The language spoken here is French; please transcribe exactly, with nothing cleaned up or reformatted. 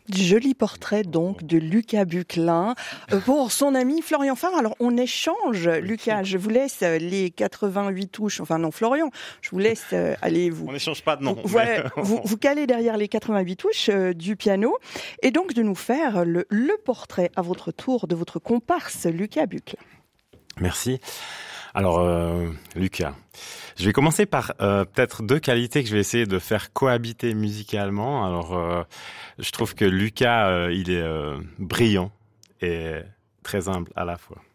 Joli portrait donc de Lucas Bucquelin euh, pour son ami Florian Faure. Alors on échange, Lucas, je vous laisse les quatre-vingt-huit touches, enfin non Florian, je vous laisse euh, aller vous... On n'échange pas de nom. Vous, voilà, vous, vous calez derrière les quatre-vingt-huit touches euh, du piano et donc de nous faire le, le portrait à votre tour de votre comparse Lucas Bucquelin. Merci. Alors, euh, Lucas, je vais commencer par euh, peut-être deux qualités que je vais essayer de faire cohabiter musicalement. Alors, euh, je trouve que Lucas, euh, il est euh, brillant et très humble à la fois.